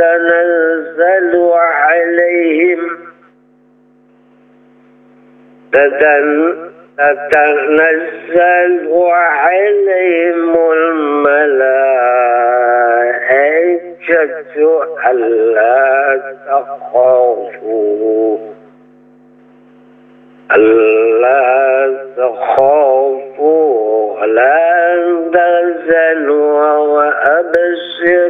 تتنزل عليهم الملائكة ألا تخافوا ولا تحزنوا وأبشروا